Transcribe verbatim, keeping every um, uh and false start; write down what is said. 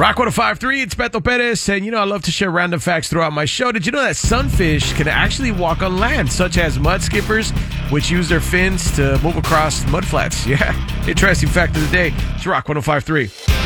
Rock one oh five point three, it's Beto Perez, and you know I love to share random facts throughout my show. Did you know that sunfish can actually walk on land, such as mud skippers, which use their fins to move across mud flats? Yeah, interesting fact of the day. It's Rock one oh five point three.